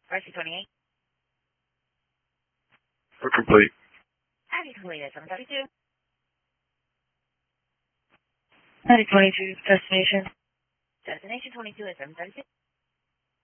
RC28. We're complete. Have you completed 732? 9022, destination. Destination 22 at 732.